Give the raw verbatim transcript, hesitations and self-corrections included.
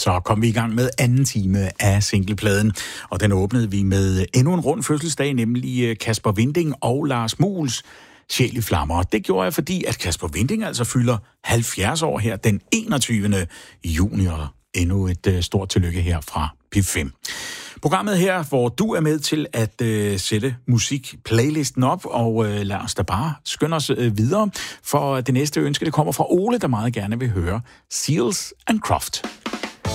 Så kom vi i gang med anden time af singlepladen, og den åbnede vi med endnu en rund fødselsdag, nemlig Kasper Winding og Lars Muhls Sjæl i flammer. Det gjorde jeg, fordi at Kasper Winding altså fylder halvfjerds år her den enogtyvende juni, og endnu et uh, stort tillykke her fra P fem. Programmet her, hvor du er med til at uh, sætte musik-playlisten op, og uh, lad os da bare skynde os uh, videre, for det næste ønske, det kommer fra Ole, der meget gerne vil høre Seals and Croft.